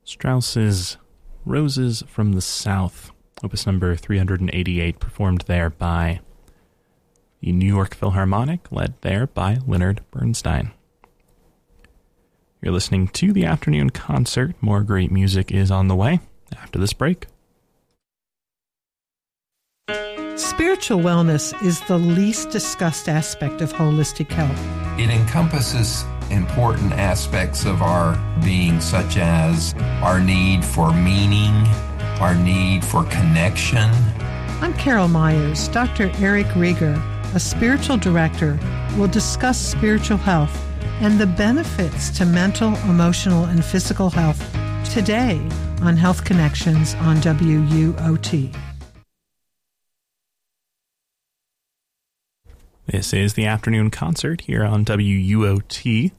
Strauss's Roses from the South, opus number 388, performed there by the New York Philharmonic, led there by Leonard Bernstein. You're listening to the afternoon concert. More great music is on the way after this break. Spiritual wellness is the least discussed aspect of holistic health. It encompasses important aspects of our being, such as our need for meaning, our need for connection. I'm Carol Myers. Dr. Eric Rieger, a spiritual director, will discuss spiritual health and the benefits to mental, emotional, and physical health today on Health Connections on WUOT. This is the afternoon concert here on WUOT.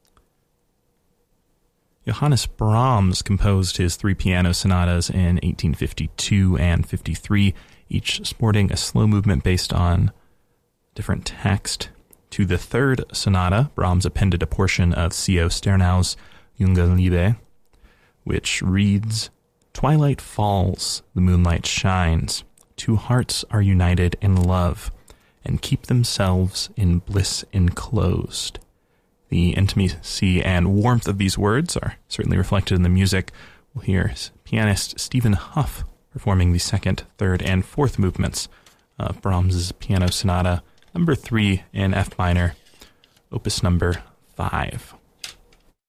Johannes Brahms composed his 3 piano sonatas in 1852 and 53, each sporting a slow movement based on different text. To the third sonata, Brahms appended a portion of C.O. Sternau's Junge Liebe, which reads, "Twilight falls, the moonlight shines. Two hearts are united in love, and keep themselves in bliss enclosed." The intimacy and warmth of these words are certainly reflected in the music. We'll hear pianist Stephen Huff performing the second, third, and fourth movements of Brahms's Piano Sonata number 3 in F minor, opus number 5.